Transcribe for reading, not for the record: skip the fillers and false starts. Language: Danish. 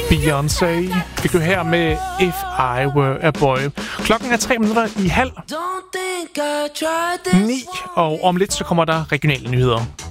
Beyoncé fik du her med If I Were a Boy. Klokken er 3:03. 9, og om lidt så kommer der regionale nyheder.